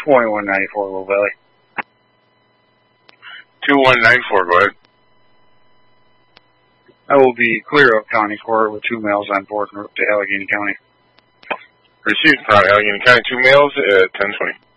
2194, Little Valley. 2194, go ahead. I will be clear up County Court with 2 males on board en route to Allegheny County. Received, Allegheny County, 2 males at 1020.